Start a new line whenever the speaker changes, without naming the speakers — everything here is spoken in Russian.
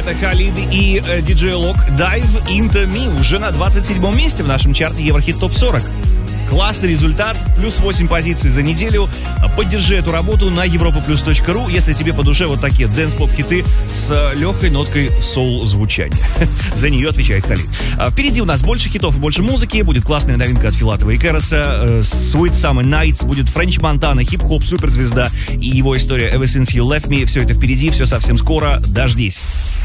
Это Халид и диджей Лок Dive Into Me уже на 27-м месте в нашем чарте Еврохит Топ 40. Классный результат, плюс 8 позиций за неделю. Поддержи эту работу на europaplus.ru, если тебе по душе вот такие дэнс-поп-хиты с легкой ноткой соул-звучания. За нее отвечает Халид. Впереди у нас больше хитов и больше музыки. Будет классная новинка от Филатова и Кэроса. Sweet Summer Nights. Будет Френч Монтана, хип-хоп, суперзвезда и его история Ever Since You Left Me. Все это впереди, все совсем скоро. Дождись.